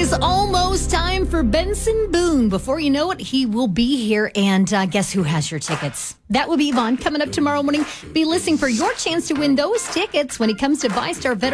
is almost time for Benson Boone. Before you know it, he will be here. And guess who has your tickets? That will be Yvonne coming up tomorrow morning. Be listening for your chance to win those tickets when he comes to VyStar Veterans.